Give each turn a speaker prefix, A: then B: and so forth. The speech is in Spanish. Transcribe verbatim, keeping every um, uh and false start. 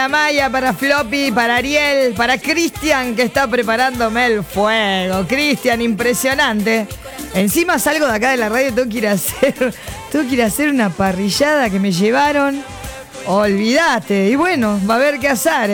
A: Para Maya, para Floppy, para Ariel, para Cristian, que está preparándome el fuego. Cristian, impresionante. Encima salgo de acá de la radio, tengo que ir a hacer, tengo que ir a hacer una parrillada que me llevaron. Olvídate. Y bueno, va a haber que hacer.